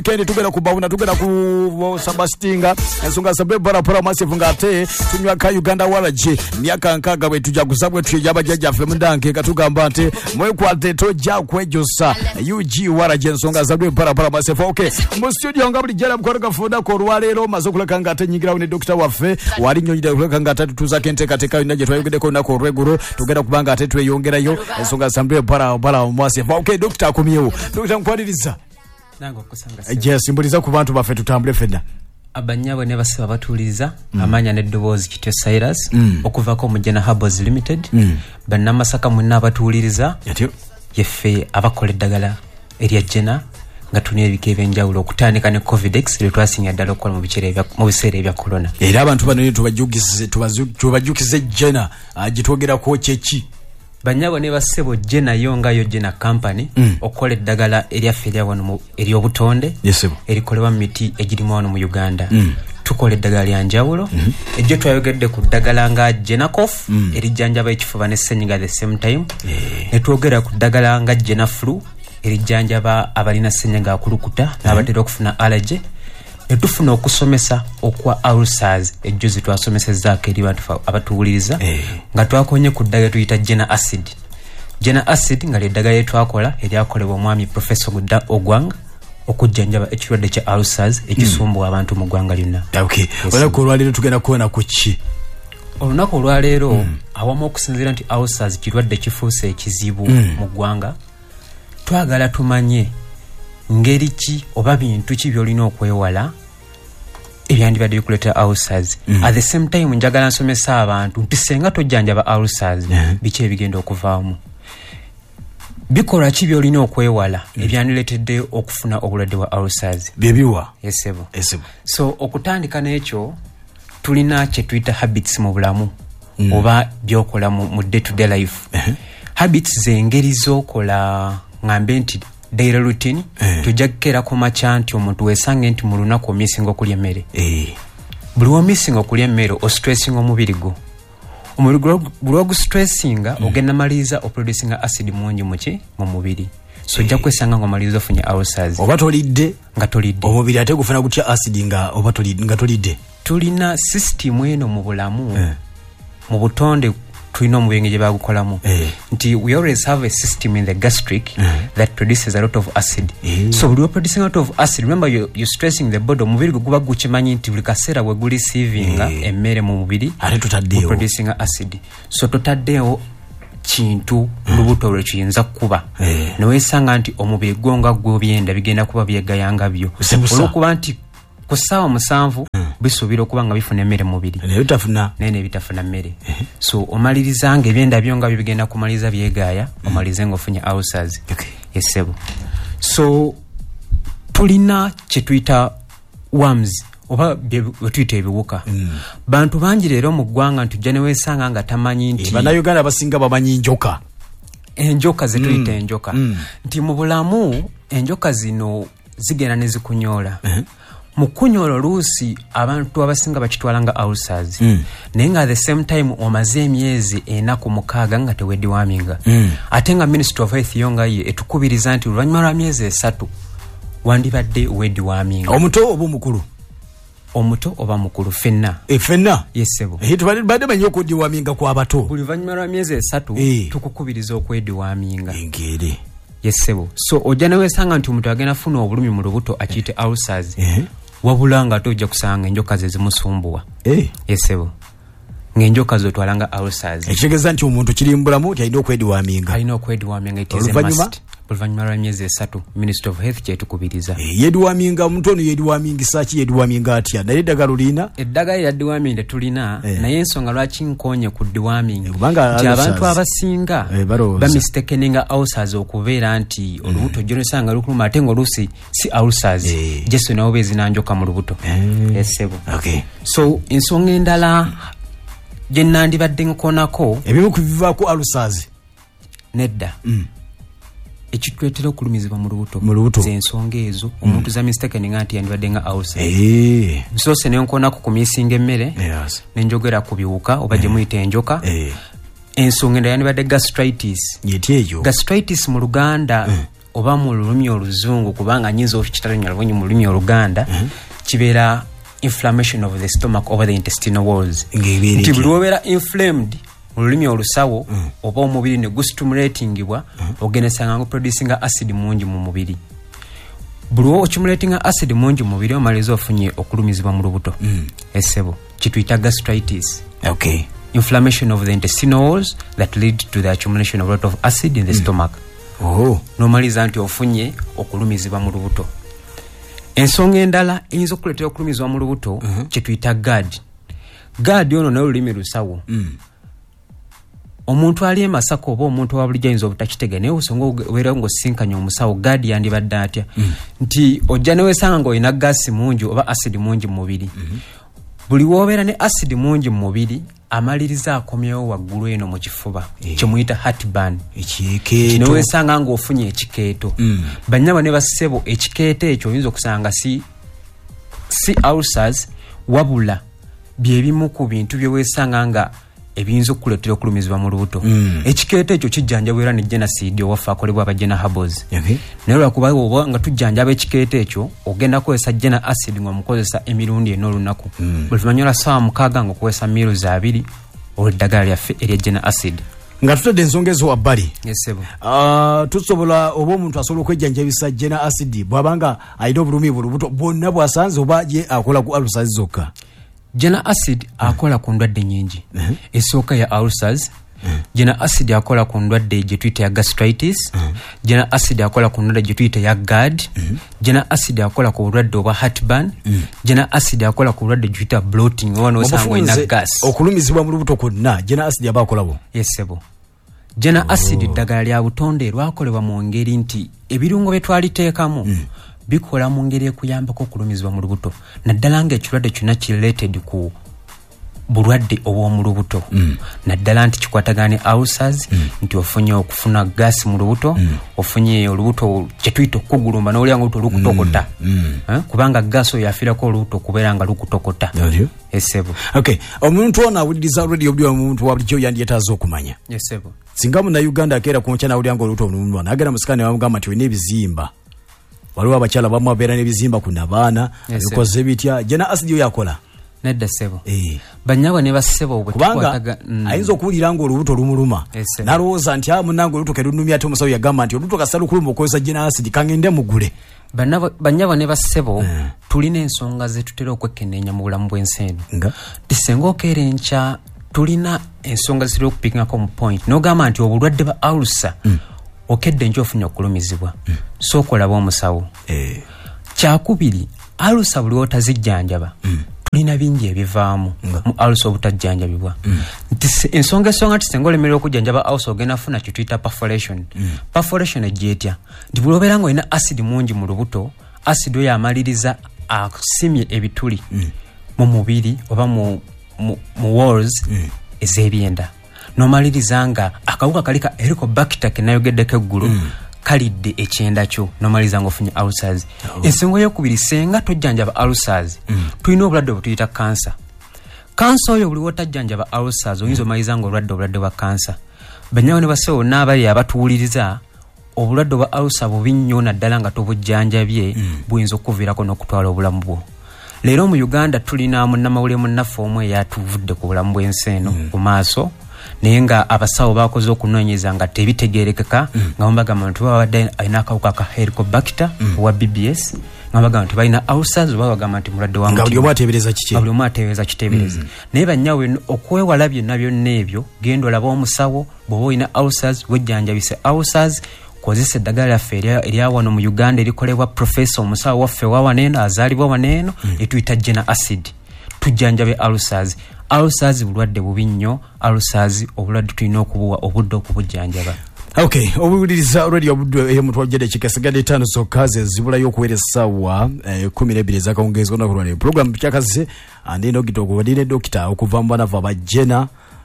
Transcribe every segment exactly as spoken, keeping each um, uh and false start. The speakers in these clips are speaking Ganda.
kendi tugera kubawuna tugera ku sabastinga ensonga sabe bara para massive ngate tunywa ka Uganda walaje myaka nkaga bwe tujja kusabwe tujaba jajja fe mundanke katugamba nte mwe kwate tojja kwejosa U G walaje ensonga sabe bara para massive. Okay mu studio ngabuli jala mukoroga foda ko rwalero mazokula kangate nyigira ne doctor waffe wali nyonyida kuleka ngata tuza kente kateka inaje twayogede ko nako reguro tugera kubanga ate tweyongerayo ensonga sabe bara bara massive. Okay doctor akumyewo doctor mkwaliriza nango kusanga se yes simboliza ku bantu baffe tutambule fedda abanyabo ne basaba batuliza mm. amanya ne dobozi kityo Cyrus mm. okuvako mu Jena Herbals Limited mm. banna masaka munna abatuliriza yatyo yeffe abakola eddagala erya Jena nga tuni ebikebe njawulo okutandika ne Covidex lwe twasinya ddala okukola mu bicere ebya mu biseera ebya corona era abantu bano ne tubajukize tubajukize Jena agitwogera ko chechi banyabo ne basebo Jena yonga yo Jena company mm. okola eddagala erya feria wano eri obutonde yesebo erikolewa miti egirimu wano mu Uganda mm. tukola eddagala lya njawulo mm -hmm. ejjo twayogedde ku ddagala nga Jena Cough mm. erijjanjaba ekifuba ne ssenyiga the same time yeah. ne twogera ku ddagala nga Jena Flu erijjanjaba abalina ssenyiga akulukuta mm. n'abatera okufuna allergy etufuna okusomesa okwa ulcers ejjuzi twasomesezzaako eri bantu abatuwuliriza hey. nga twakonye ku ddagala tuyita Jena acid. Jena acid nga ly'eddagala lye twakola eryakolebwa omwami Professor Gudda Ogwang okujjanjaba ekirwadde kya ulcers ekisumbuwa mm. abantu mu ggwanga lyonna. Okay. Yes. Olunaku olwaleero tugenda kuwona ku ki? Olunaku olwaleero mm. awamu okusinziira nti ulcers kirwadde kifuuse ekizibu mm. mu ggwanga twagala tumanye ngeri ki oba bintu ki byolina okwewala ebyandibadde bikuleetera ulcers mm. at the same time njagala nsomesa abantu nti senga tojjanjaba ulcers yeah. biki ebigenda okuvaamu bikola ki byolina okwewala mm. ebyandireetedde okufuna obulwadde bwa ulcers byebiwa esebo esebo so okutandika n'ekyo tulina kye tuyita habits mu bulamu mm. oba byokola mu, mu day to day life uh -huh. habits z'engeri z'okola ngambe nti daily routine eh. tujakera ku macha nti omuntu wesange nti mu lunaku omisinga okulya emmere eh. buli omisinga okulya emmere o stressing omubiri gwo omubiri gwo gu stressinga mm. ogenda maliza o producing acid mungi muki mu mubiri so jja kwesanga ngo maliza ofunye ulcers oba tolidde nga tolidde omubiri ate gufuna gutya acid nga oba tolidde nga tolidde tulina system eno mu bulamu eh. mu butonde tulina omubiri gye bagukolamu eh. nti we always have a system in the gastric eh. that produces a lot of acid eh. so when you're producing a lot of acid remember you're, you're stressing the body omubiri guba gukimanyi nti buli kaseera bwe guli receiving eh. emmere mu mubiri ate tutaddeewo producing acid so tutaddeewo kintu lubuto lwe kiyinza kuba eh. neweesanga nti omubiri gwo nga gw'obyenda bigenda kuba byegayanga byo olwokuba nti ku ssaawa musanvu hmm. bisuubira okuba nga bifuna emmere mu mubiri naye bitafuna naye ne bitafuna mmere so omalirizanga ebyenda byo nga bigenda kumaliriza byegaaya hmm. omalize ng'ofunye ulcers okay. esebo so tulina kye tuyita worms oba betuyita ebiwuka mm. bantu bangi leero mu ggwanga ntujja neweesanga nga tamanyi nti e, bannayuganda basinga bamanyi njoka enjoka zetuyita mm. enjoka mm. nti mu bulamu enjoka zino zigenda ne zikunyoola uh -huh. mu kunyoola oluusi abantu abasinga bakitwala nga ulcers mm. naye nga at the same time omaze emyezi enaku mukaaga nga teweddiwaminga mm. ate nga Ministry of Health yo nga ye etukubiriza nti oluvannyuma lwa myezi esatu wandibadde weddiwaminga omuto oba omukulu omuto oba mukulu fenna e fenna yesebo hitubali bade manyo okudiwaminga kwa bato buli vanyuma lwa myezi esatu e. tukukubiriza okwediwaminga engere yesebo so ojana wesanga nti omuntu agenda funa obulumi mu lubuto akite ulcers e. wabulanga tojja kusanga enjoka ze zimusumbuwa e. yesebo ngenjoka zo twalanga ulcers ekigeza nti omuntu kirimbulamu ti alina okwediwaminga alina okwediwaminga it is a must oluvanyuma lwa myezi esatu Ministry of Health kyetukubiriza e, yediwaminga omuntu ono yediwaminga ki yediwaminga atya naye eddagala olina eddagala yaddiwaminga tulina e. naye ensonga lwaki nkonye ku ddiwaminga e, nti abantu abasinga e, bamistakeninga ulcers okubeera nti olubuto e. gyonesanga lukuluma ate nga oluusi si ulcers e. jeso nawo beezinanjoka mu lubuto e. esebo okay. so ensonga endala gye nandibadde nkonako ebimu kubivaako ulcers nedda mm. ekitwetera okulumizibwa mu lubuto z'ensonga ezo omuntu mm. za mistakening nti yandibadde nga ulcers eh nsose ne nkonako ku misinga emmere yes. nenjogera ku biwuka oba gye muyita enjoka eh ensonga endala yandibadde gastritis yetyeyo gastritis mu Luganda mm. oba mu lulimi oluzungu kubanga nyinza okukitalonya lubonyi mu lulimi oluganda uh-huh. kibeera inflammation of the stomach over the intestinal walls nti buli obeera inflamed mu lulimi olusawo uh-huh. oba omubiri ne gustimulatingibwa uh-huh. ogendesanga ngo producing acid mungi mu mubiri buli okimulating acid mungi mu mubiri omaliza ofunye okulumizibwa mu lubuto mm. esebo kituyita gastritis okay inflammation of the intestinal walls that lead to the accumulation of a lot of acid in the mm. stomach oh nomaliza nti ofunye okulumizibwa mu lubuto ensonga endala eyinza okuleetera okulumizibwa mu lubuto uh-huh. kituyita gad gad ono nayo lulimi lusawo mm. omuntu ali emasako oba omuntu wa bulijjo ayinza obutakitega naye osonga obeera ng'osinkanya omusawo gadi yandibadde atya mm. nti ojja ne weesanga ng'olina gaasi mungi oba acid mungi mu mubiri mm-hmm. buli w'obeera ne acid mungi mu mubiri amaliriza akomyewo waggulu eno mu kifuba e. kyemuyita heartburn ekikeeto ne weesanga ng'ofunye ekikeeto mm. banyama ne bassebo ekikeeto ekyo oyinza okusanga si si ulcers wabula byebimu ku bintu bye weesanga nga ebiyinza okuleetera okulumizibwa mu lubuto mm. ekikeeto ekyo kijjanjabwera ne genacid owaffe akolebwa abagena herbals okay. naye lwakuba oba nga tujjanjaba ekikeeto ekyo ogenda kukozesa gena acid ng'omukozesa emirundi ena olunaku mm. buli luvannyuma ssaawa mukaaga ng'okozesa miruzi abiri olw'eddagala lyaffe erya gena acid nga tutadde ensonga ezo wabbali yesebo uh, tusobola oba omuntu asobola okwejjanjabisa gena acid bw'abanga alina obulumi mu lubuto bwonna bw'asanze oba ye akola ku ulcers zokka gena acid akola ku ndwadde nyingi uh-huh. esooka ya ulcers uh-huh. gena acid akola ku ndwadde gye tuyita ya gastritis uh-huh. gena acid akola ku ndwadde gye tuyita ya gad uh-huh. gena acid akola ku bulwadde obwa heartburn uh-huh. gena acid akola ku bulwadde gye tuyita bloating oba n'osanga olina gas okulumizibwa mu lubuto kwonna gena acid aba akolabo yesebo gena oh. acid ddagala lya butonde lwakolebwa mu ngeri nti ebirungo bye twaliteekamu uh-huh. bikola mu ngeri ekuyambako okulumizibwa mu lubuto naddala ng'ekirwadde kyonna kirelated ku bulwadde obw'omu lubuto mm. naddala nti kikwatagana ne ulcers mm. nti ofunye okufuna gaasi mu lubuto mm. ofunye olubuto kyetuyita okugulumba n'olya nga olubuto lukutokota mm. mm. eh? kubanga gaasi oyo afiirako olubuto okubeera nga lukutokota esebo okay omuntu ono awuliriza radio buli omuntu wa bulijjo yandyetaaza okumanya esebo singa munnauganda akeera ku nkya nawulira nga olubuto olumulwa n'agenda mu sikaani bamugamba nti olina ebizimba waliwo abakyala bamu abeera n'ebizimba ku nabaana bikoze bitya gena acid oyo akola nedda ssebo eh banyabwe ne bassebo bwe tukwataga mm. ayinza okuwulira nga olubuto lumuluma nalowooza nti a munange olubuto ke lunumya ate omusawo yagamba nti olubuto kasala okuluma okozesa gena acid kangende mugule banyabwe ne bassebo uh. tulina ensonga ze tutera okwekenneenya mu bulamu bw'ensi eno tisenga okeera enkya tulina ensonga zitera okupingako mu point n'ogamba nti obulwadde ba ulcer mm. okedde njo ofunye okulumizibwa mm. sookolaba omusawo eh. kyakubiri alusa buli otazijjanjaba mm. tulina bingi ebivaamu mm. mu alusa obutajjanjabibwa mm. ensonga esonga nti singa olemerera okujjanjaba alusa ogenda funa kituyita perforation mm. perforation ejjeetya nti buli obeera nga olina acid mungi mu lubuto acid oyo amaliriza asimye ebituli mm. mu mubiri oba mu, mu, mu walls mm. ez'ebyenda nomaliriza nga akawuka kalika Helicobacter kenayogeddeko eggulu mm. kalidde ekyenda kyo nomaliza nga ofunye ulcers oh. ensonga eyokubiri senga tojjanjaba ulcers mm. tulina obulwadde obutuyita cancer cancer oyo buli wotajjanjaba ulcers oyinza omaliza nga olwadde obulwadde bwa cancer banyawo ne basewo n'abali abatuwuliriza obulwadde bwa ulcer bubi nnyo naddala nga tobujjanjabye mm. buyinza okuviirako n'okutwala obulamu bwo leero mu Uganda tulina munnamawulire munnaffe omu eyatuvudde ku bulamu bw'ensi eno mm. ku maaso naye nga abasawo bakoze okunoonyeza nga tebitegeerekeka mm. nga bambagamba nti babadde alina akawuka ka Helicobacter mm. owa B B S nga bagamba nti balina ulcers oba bagamba nti mulwadde wa mutima nga buli omu ateebereza kiki buli omu ateebereza kiteeberezi mm. naye bannyawe okwewala byonna byonna ebyo genda olaba omusawo bw'oba olina ulcers wejjanjabise ulcers kozesa eddagala lyaffe erya wano mu Uganda erikolebwa professor omusawo waffe wa waneeno azaalibwa waneeno mm. etuyita gena acid tujjanjabe ulcers ulcers bulwadde bubi nnyo ulcers obulwadde tulina okubuwa obudde okubujjanjaba okay obuwuliriza radio budde eyo mutwa jede kikasigadde etaano zokka ze zibulayo okuwera essaawa kumi n'ebbiri ez'akawungeezi olunaku lwaleero program tukyakazise andi ndogita okubadire dokita okuva mu banavu abajjena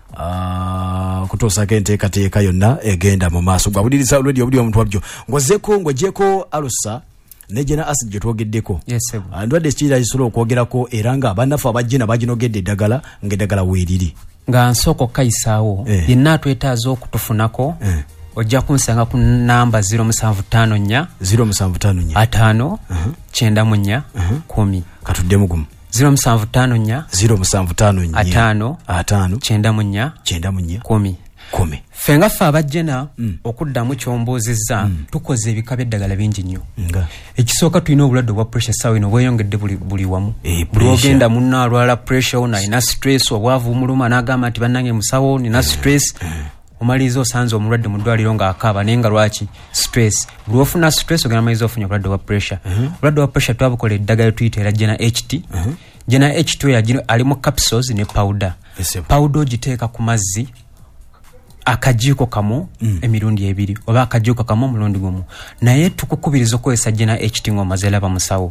Uh, kutoosako enteekateeka yonna egenda mu maaso gwawuliriza radio budde omuntu wabyo ng'ozeeko ng'ogyeko alusa ne gena acid gye twogeddeko yes, ndwadde ekirira kisobola okwogerako era nga abanafu abajjena baginogedde eddagala ng'eddagala weeriri nga nsooka okukayisaawo eh. yenna atwetaaza okutufunako eh. ojja kunsanga ku namba zero seven five four zero seven five four atano kyenda mu nnya kumi katudde mugumu zero seven five four zero seven five four atano atano kyenda mu nnya kyenda mu nnya kumi kumi fenga fa abajjena mm. okuddamu kyombozezza mm. tukoze ebika by'eddagala bingi nnyo nga ekisooka tulina obulwadde obwa pressure sawa ino bweyongedde buli, buli wamu e, buli ogenda munna alwala pressure ona ina stress obwavu muluma n'agamba nti bannange musawo nina stress mm. omaliza osanze omulwadde mu ddwaliro ng'akaaba naye nga lwaki stress buli ofuna stress ogenda maliza ofunye obulwadde obwa pressure obulwadde obwa pressure twabukola eddagala tuyita era Gena H T Gena H T oyo ali mu capsules ne powder powder ogiteeka ku mazzi akajiiko kamu mm. emirundi ebiri oba akajiiko kamu omulundi gumu naye tukukubiriza okukozesa Gena H T ng'omaze laba musawo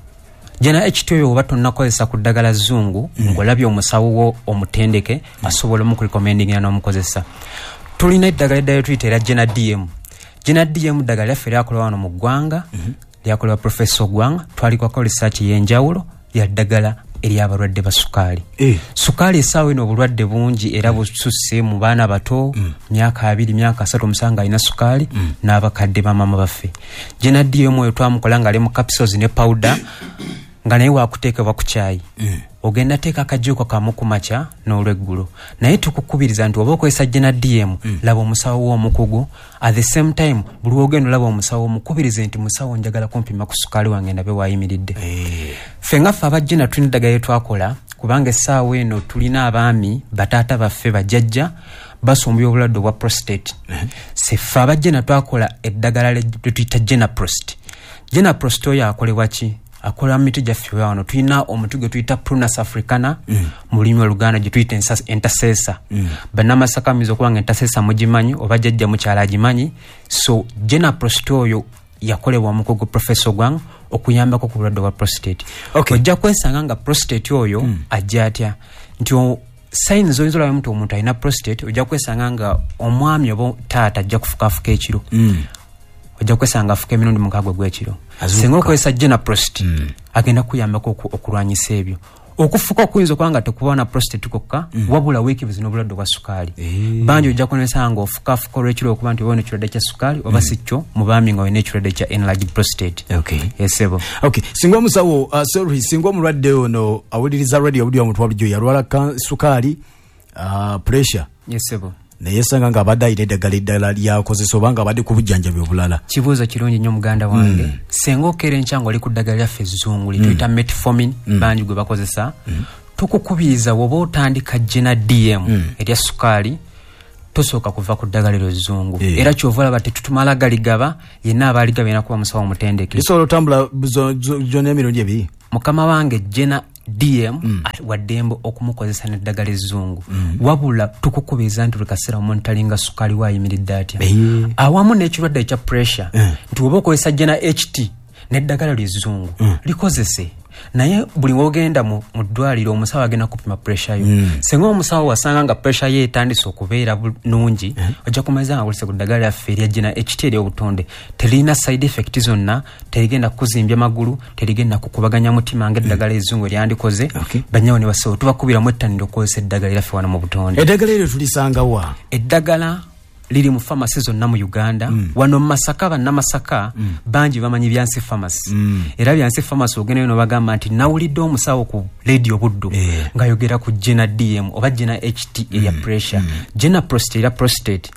Gena H T oyo oba tonnakozesa ku ddagala zzungu mm. ng'olabye omusawo wo omutendeke mm. asobola omukurekomendingira n'omukozesa tulina eddagala eddala tuyita era Gena D M Gena D M ddagala lyaffe lyakolebwa wano mu ggwanga mm-hmm. lyakolebwa Professor Ogwanga twalikwako research y'enjawulo lya ddagala eri abalwadde ba sukaali eh. sukaali essaawa eno obulwadde bungi era bususse mu baana bato myaka mm. abiri myaka asatu omusanga alina sukaali mm. n'abakadde bamama baffe Gena D M oyo twamukola nga ali mu capsules ne powder nga naye waakuteekebwa ku kyayi mm. ogenda teeka akajiiko kamu ku makya n'olweggulo naye tukukubiriza nti oba okozesa Gena D M mm. laba omusawo w'omukugu at the same time buli ogenda olaba omusawo omukubirize nti musawo njagala kumpima ku sukaali wange ndabe waayimiridde hey. ffe nga ffe abajjena tulina eddagala lye twakola kubanga essaawa eno tulina abaami bataata baffe bajjajja basumbya obulwadde obwa prostate uh-huh. seffe abajjena twakola eddagala lye tuyita Gena Prost Gena Prost oyo akolebwa ki akola miti gyaffe wano tulina omuti gwe tuyita Prunus africana mm. mu lulimi oluganda gye tuyita entasesa mm. bannamasakamiza okuba nga entasesa mugimanyi oba jjajja mukyala agimanyi so Gena Prost oyo yakolebwa omukugu Professor Ogwanga okuyambako ku bulwadde bwa prostate okay. ojja kwesanga nga prostate oyo mm. ajja atya nti signs oyinza olaba nti omuntu alina prostate ojja kwesanga nga omwami oba taata ajja kufukafuka ekiro mm. ojja kwesanga afuka emirundi mukaaga gw'ekiro singa okozesa Gena Prost mm. agenda kuyambako okulwanyisa ebyo okufuka okuyinza okuba nga tekuba na prostate kokka mm. wabula weekebezi n'obulwadde bwa sukaali e. bangi ojja kunesanga nga ofukafuka olw'ekiro okuba nti oba n'ekirwadde kya sukaali oba mm. si kyo mu baami nga olina ekirwadde kya enlarged prostate okay. yesebo okay. singa omusawo uh, sorry singa omulwadde ono awuliriza radio obudde omuntu wabujjo yalwala sukaali uh, pressure yesebo naye sanga nga abadde ayina eddagala eddala lyakozesa oba nga abadde ku bujjanjabi obulala kibuuzo kirungi nnyo muganda wange mm. senga okeera enkyango oli ku ddagala lyaffe ezzungu lituyita mm. metformin mm. bangi gwe bakozesa mm. tukukubiriza woba otandika Gena D M mm. erya sukaali tosooka kuva ku ddagala eryo ezzungu yeah. era kyova olaba tetutumala galigaba yenna abaaligaba yina kuba musawo omutendeke lisobola otambula gyonna emirundi ebiri mukama wange Gena D M mm. waddembe okumukozesa n'eddagala ezzungu mm. wabula tukukubiriza nti buli kaseera omuntu alinga sukaali waayimiridde atya hey. awamu n'ekirwadde ekya pressure mm. nti woba okozesa Gena H T n'eddagala lyezzungu mm. likozese naye buli wogenda mu ddwaliro omusawo agenda kupima pressure yo mm. senga omusawo wasanga nga pressure ye etandise okubeera bulungi mm. ojja kumaliza nga kulise ku ddagala lyaffe erya Gena H T ery'obutonde terina side effect zonna terigenda kukuzimbya magulu terigenda kukubaganya mutima ng'eddagala mm. ezzungu eryandikoze okay. banyawo ne basawo tubakubiramu ettandiro okukozesa eddagala lyaffe wano mu butonde eddagala eryo tulisanga wa eddagala liri mu pharmacy zonna mu Uganda mm. wano Masaka bannamasaka mm. bangi bamanyi Byansi pharmacy mm. era Byansi pharmacy ogendayo n'obagamba nti nawulidde omusawo ku radio buddu yeah. ng'ayogera ku Gena D M oba Gena H T erya mm. pressure mm. Gena Prost erya prostate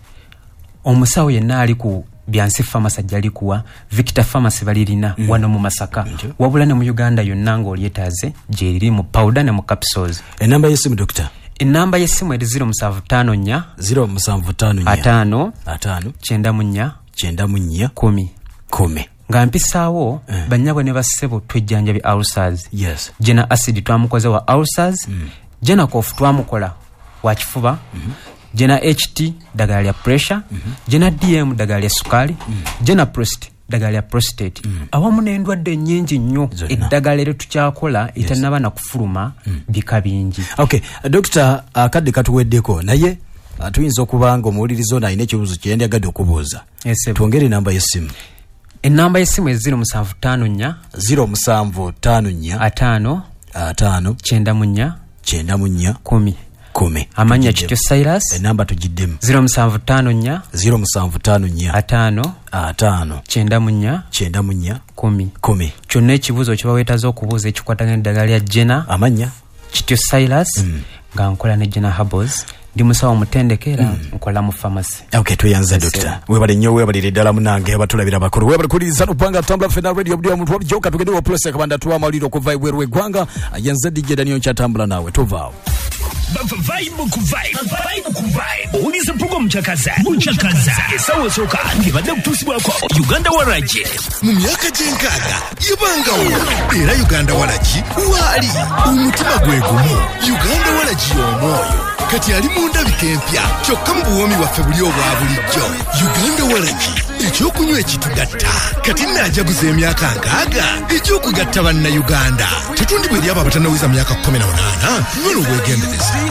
omusawo yenna ali ku Byansi pharmacy ajja likuwa Victor pharmacy balirina mm. wano mu Masaka mm. wabula ne mu Uganda yonna ng'olyetaaze gye liri mu powder ne mu capsules enamba y'essimu doctor enamba y'essimu eri zero seven five four zero seven five four atano atano kyenda mu nnya kyenda mu nnya kumi kumi nga mpisaawo eh. bannyabwe ne bassebo twejjanjabi ulcers yes. Gena acid twamukoze wa ulcers mm. Gena cough twamukola wa kifuba mm-hmm. Gena H T ddagala lya pressure mm-hmm. Gena D M ddagala lya sukaali mm. Gena Prost ddagala lya prostate mm. awamu n'endwadde nnyingi nnyo eddagala eryo tukyakola yes. etannaba na kufuluma mm. bika bingi okay uh, doctor akadde uh, katuweddeko naye uh, tuyinza okuba nga omuwuliriza ono alina ekibuuzo kye yandiyagadde okubuuza yes, twongere enamba y'essimu enamba y'essimu eziro musanvu ttaano nnya ziro musanvu ttaano nnya ataano ataano kyenda mu nnya kyenda mu nnya kumi kumi amanya Kityo Silas enamba tugiddemu zero seven five four zero seven five four atano atano kyenda mu nnya kyenda mu nnya kumi kumi kyonna ekibuuzo kye baweetaza okubuuza ekikwatagana eddagala lya Jena amanya Kityo Silas mm. nga nkola ne Jena Herbals ndi musawo mutendekera mm. nkola mu pharmacy. Okay, tuyanza doctor. Webale nnyo webale ddala munange abatulabira bakuru. Webale kuliza lupanga Tambula Fena Radio bdio muntu wabijoka tugende wa plus kabanda tuwa maliro ku vibe werwe gwanga ayanza D J Daniel cha Tambula nawe tuvao. Vibe ku vibe vibe ku vibe uliza program mchakaza mchakaza esawo soka ngibadde kutusibwako Uganda Waraji mu myaka jenkaga yibangawo era Uganda Waraji wali umutima gwegumu Uganda Waraji omwoyo kati ali munda bikempya kyokka mbuwomi waffe buli obwa bulijjo Uganda Waraji ekyokunywa ekitugatta kati najaguza emyaka nkaaga ekyokugatta banna Uganda tetundi bwe lyaba abatanawiza myaka kumi na munaana nolo bwegendereza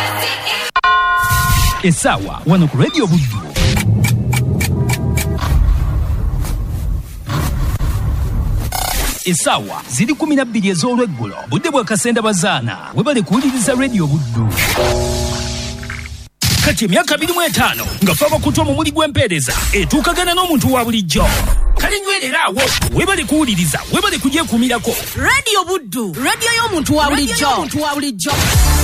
esawa wano ku Radio Buddu esawa ziri kumi na bbiri ez'olweggulo budde bwa kasenda bazaana webale kuwuliriza Radio Buddu kati emyaka abiri mu etaano nga faba kutwa mu muli gw'empeereza etuukagana n'omuntu wa bulijjo kale nywereraawo webale kuwuliriza webale kugyekuumirako Radio Buddu radio y'omuntu wa bulijjo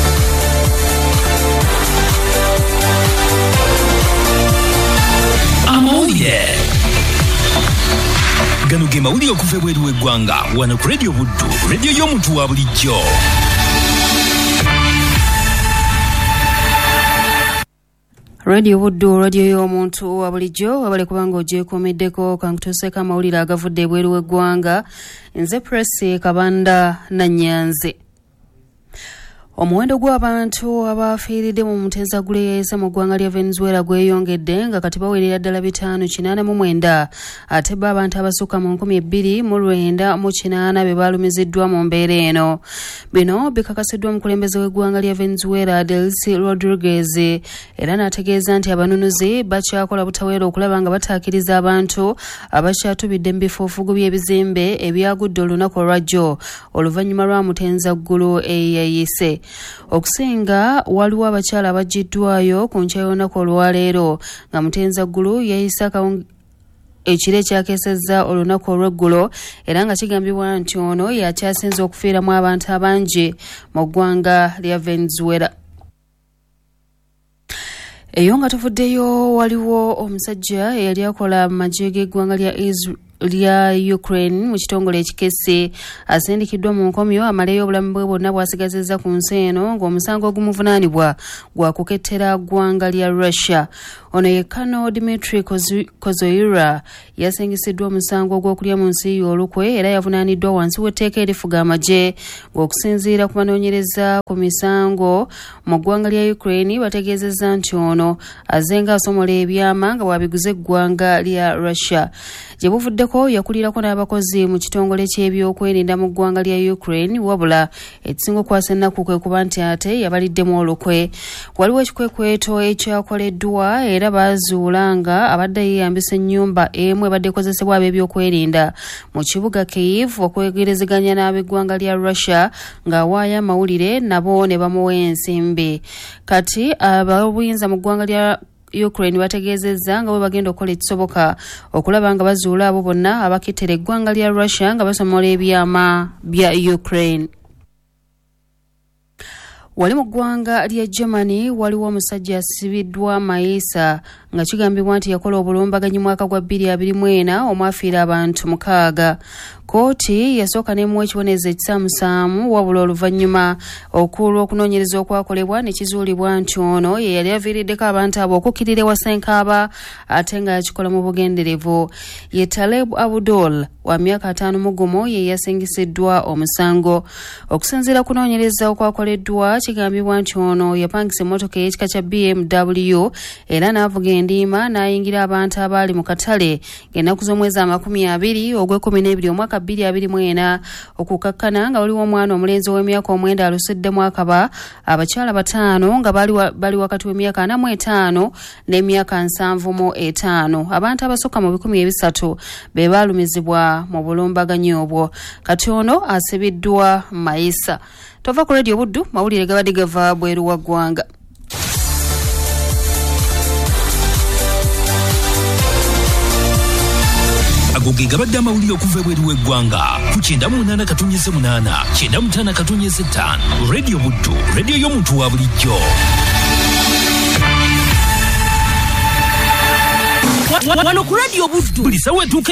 amawulire gano ge mawulire okuva ebweru w'eggwanga wano ku Radio Buddu radio y'omuntu wa bulijjo. Radio Buddu radio y'omuntu wa bulijjo abale kubanga ogyekuumiddeko kankutuuseko amawulire agavudde ebweru w'eggwanga nze Press Kabanda Nanyanze. Omuwendo gw'abantu abafiiridde mu mutenzaggulo eyayiise mu ggwanga lya Venezuela gweyongedde nga kati bawerera ddala bitaano kinaana mu mwenda ate bo abantu abasukka mu nkumi bbiri mu lwenda mu kinaana be baalumiziddwa mu mbeera eno. Bino bikakasiddwa omukulembeze w'eggwanga lya Venezuela Delcy Rodriguez era n'ategeeza nti abanunuzi bakyakola butaweera okulaba nga bataakiriza abantu abakyatubidde mu bifuufugu by'ebizimbe ebyagudde olunaku olwajjo oluvannyuma lwa mutenzaggulo eyayiise. Okusinga waliwo abakyala abajiddwayo ku nkya y'olunaku olwaleero nga mutenzaggulo yayisa ekiro ekyakeesezza olunaku olw'eggulo era nga kigambibwa nti ono yakyasinze okufiiramu abantu abangi mu ggwanga lya Venezuela. Eyo nga tuvuddeyo waliwo omusajja eyali akola mu magye g'eggwanga lya Israel lya Ukraine mu kitongole ekikese asindikiddwa mu nkomyo amaleyo obulamu bwe bwonna bwasigazizza ku nsi eno ng'omusango ogumuvunaanibwa gwa kukettera ggwanga lya Russia. Ono ye Kano Dmitry Kozoira yasingisiddwa omusango ogw'okulya mu nsi y'olukwe era yavunaaniddwa wansi w'etteeka erifuga amagye ng'okusinziira ku banoonyereza ku misango mu ggwanga lya Ukraine bategeezezza nti ono azenga asomola ebyama nga bwabiguza eggwanga lya Russia. Gye buvuddeko yakulirako n'abakozi mu kitongole ky'ebyokwerinda mu ggwanga lya Ukraine wabula ekisinga okwasa ennaku kwe kuba nti ate yabaliddemu olukwe. Waliwo ekikwekweto ekyakoleddwa era baazuula nga abadde yeeyambisa ennyumba emu ebadde ekozesebwa ab'ebyokwerinda mu kibuga Kyiv okwegerezeganya n'ab'eggwanga lya Russia ng'awaayo amawulire nabo ne bamuwa ensimbi. Kati ab'obuyinza mu ggwanga lya Ukraine bategeezezza nga bwe bagenda okukola ekisoboka okulaba nga bazuula abo bonna abakittira eggwanga lya Russia nga basomola ebyama bya Ukraine. Wali mu ggwanga lya Germany waliwo omusajja asibiddwa mayisa nga kigambibwa nti yakola obulumbaganyi mwaka gwa bbiri abiri mu ena omwafiira abantu mukaaga. Kooti yasooka n'emuwa ekibonerezo ekisaamusaamu wabula oluvannyuma olw'okunoonyereza okwakolebwa ne kizuulibwa nti ono ye yali aviiriddeko abantu abo okukkirira ewasenkaaba ate nga yakikola mu bugenderevu. Ye Taleb Abdul wa myaka ataano mu gumu ye yasingisiddwa omusango. Okusinziira kunoonyereza okwakoleddwa kigambibwa nti ono yapangisa emmotoka ey'ekika kya B M W era n'avuga endiima n'ayingira abantu abaali mu katale ng'ennaku z'omwezi amakumi abiri ogw'ekkumi n'ebiri omwaka bbiri abiri mu ena okukakkana nga waliwo omwana omulenzi w'emyaka omwenda alusiddemu akaba abakyala bataano nga bali, wa, bali wakati w'emyaka ana mu etaano n'emyaka nsanvu mu etaano. Abantu abasukka mu bikumi ebisatu be baalumizibwa mu bulumbaganyi obwo. Kati ono asibiddwa mayisa. Tova ku Radio Buddu, mawulire gabadde gava bweru wa ggwanga. Ago ge gabadde amawulire okuva ebweru w'eggwanga ku kyenda mu munaana katonyeze munaana kyenda mu ttaano katonyeze ttaano. Radio Buddu, radio y'omuntu wa bulijjo. Wano ku Radio Buddu buli sawa etuuka